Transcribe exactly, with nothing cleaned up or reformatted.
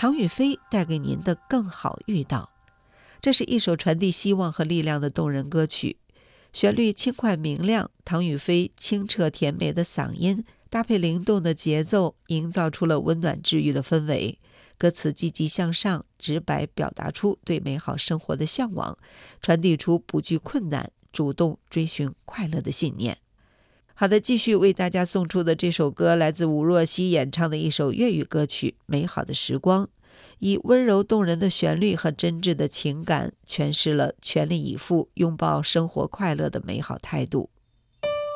唐雨霏带给您的更好遇到。这是一首传递希望和力量的动人歌曲，旋律轻快明亮，唐雨霏清澈甜美的嗓音搭配灵动的节奏，营造出了温暖治愈的氛围。歌词积极向上，直白表达出对美好生活的向往，传递出不惧困难、主动追寻快乐的信念。好的，继续为大家送出的这首歌来自吴若希演唱的一首粤语歌曲《美好的时光》，以温柔动人的旋律和真挚的情感诠释了全力以赴拥抱生活快乐的美好态度。